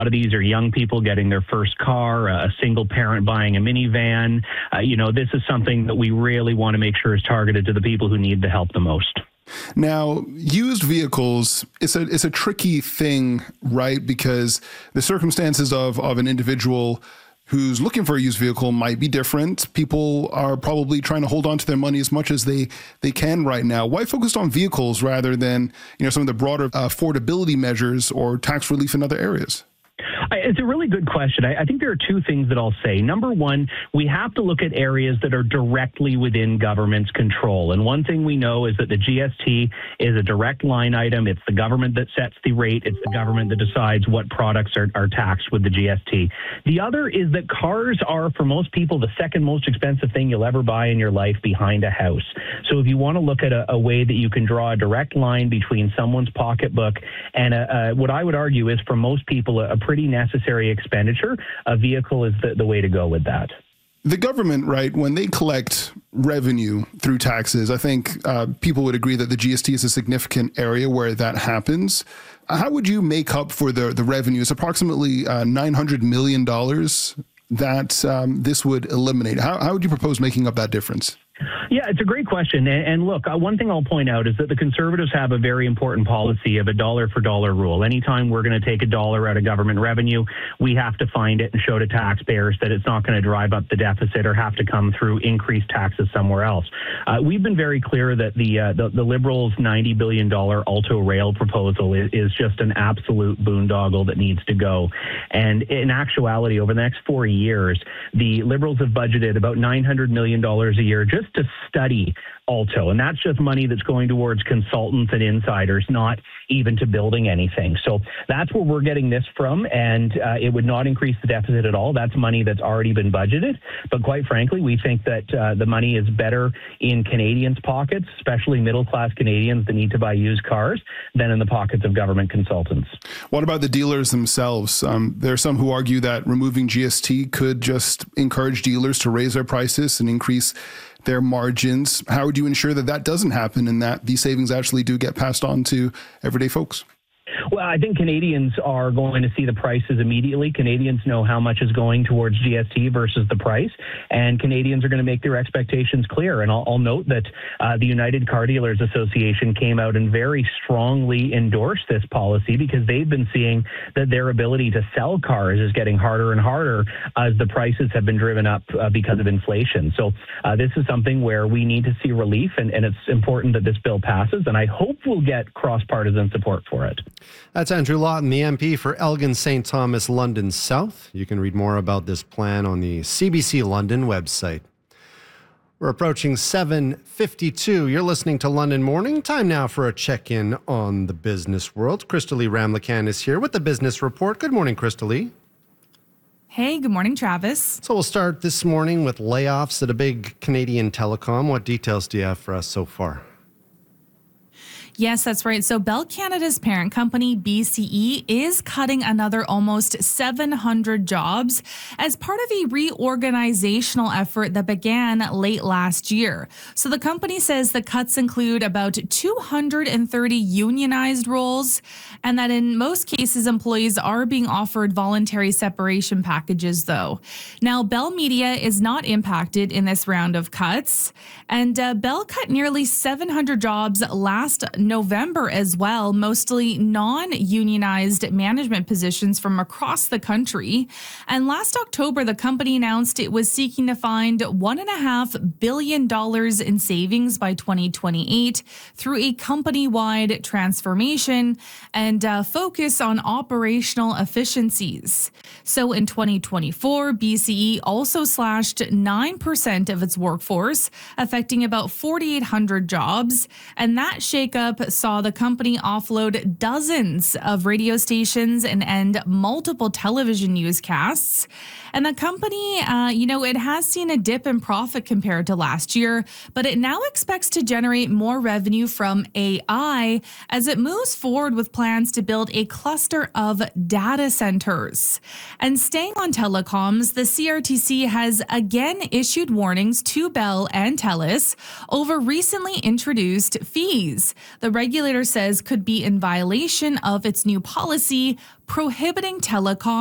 of these are young people getting their first car, a single parent buying a minivan. This is something that we really want to make sure is targeted to the people who need the help the most. Now, used vehicles, it's a tricky thing, right? Because the circumstances of an individual who's looking for a used vehicle might be different. People are probably trying to hold on to their money as much as they can right now. Why focus on vehicles rather than, some of the broader affordability measures or tax relief in other areas? It's a really good question. I think there are two things that I'll say. Number one, we have to look at areas that are directly within government's control. And one thing we know is that the GST is a direct line item. It's the government that sets the rate. It's the government that decides what products are taxed with the GST. The other is that cars are, for most people, the second most expensive thing you'll ever buy in your life behind a house. So if you want to look at a way that you can draw a direct line between someone's pocketbook and what I would argue is, for most people, a pretty necessary expenditure, a vehicle is the way to go with that. The government, right, when they collect revenue through taxes, I think people would agree that the GST is a significant area where that happens. How would you make up for the revenue? It's approximately $900 million that this would eliminate. How would you propose making up that difference? Yeah, it's a great question. And look, one thing I'll point out is that the Conservatives have a very important policy of a dollar for dollar rule. Anytime we're going to take a dollar out of government revenue, we have to find it and show to taxpayers that it's not going to drive up the deficit or have to come through increased taxes somewhere else. We've been very clear that the Liberals' $90 billion Alto Rail proposal is just an absolute boondoggle that needs to go. And in actuality, over the next 4 years, the Liberals have budgeted about $900 million a year just to study Alto, and that's just money that's going towards consultants and insiders, not even to building anything. So that's where we're getting this from, and it would not increase the deficit at all. That's money that's already been budgeted, but quite frankly, we think that the money is better in Canadians' pockets, especially middle-class Canadians that need to buy used cars, than in the pockets of government consultants. What about the dealers themselves? There are some who argue that removing GST could just encourage dealers to raise their prices and increase their margins. How would you ensure that doesn't happen and that these savings actually do get passed on to everyday folks? Well, I think Canadians are going to see the prices immediately. Canadians know how much is going towards GST versus the price, and Canadians are going to make their expectations clear. And I'll note that the United Car Dealers Association came out and very strongly endorsed this policy because they've been seeing that their ability to sell cars is getting harder and harder as the prices have been driven up because of inflation. So this is something where we need to see relief, and it's important that this bill passes, and I hope we'll get cross-partisan support for it. That's Andrew Lawton, the MP for Elgin St. Thomas, London South. You can read more about this plan on the CBC London website. We're approaching 7:52. You're listening to London Morning. Time now for a check-in on the business world. Crystalie Ramlakan is here with the Business Report. Good morning, Crystalie. Hey, good morning, Travis. So we'll start this morning with layoffs at a big Canadian telecom. What details do you have for us so far? Yes, that's right. So Bell Canada's parent company, BCE, is cutting another almost 700 jobs as part of a reorganizational effort that began late last year. So the company says the cuts include about 230 unionized roles, and that in most cases, employees are being offered voluntary separation packages, though. Now, Bell Media is not impacted in this round of cuts, and Bell cut nearly 700 jobs last November as well, mostly non-unionized management positions from across the country. And last October, the company announced it was seeking to find $1.5 billion in savings by 2028 through a company-wide transformation and focus on operational efficiencies. So in 2024, BCE also slashed 9% of its workforce, affecting about 4,800 jobs. And that shakeup saw the company offload dozens of radio stations and end multiple television newscasts. And the company, it has seen a dip in profit compared to last year, but it now expects to generate more revenue from AI as it moves forward with plans to build a cluster of data centers. And staying on telecoms, the CRTC has again issued warnings to Bell and TELUS over recently introduced fees. the regulator says could be in violation of its new policy prohibiting telecom